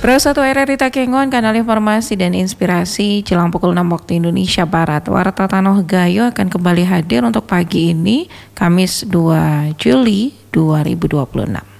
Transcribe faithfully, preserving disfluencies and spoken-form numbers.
Pro satu R R I Takengon, kanal informasi dan inspirasi jelang pukul enam waktu Indonesia Barat. Warta Tanoh Gayo akan kembali hadir untuk pagi ini, Kamis dua Juli dua ribu dua puluh enam.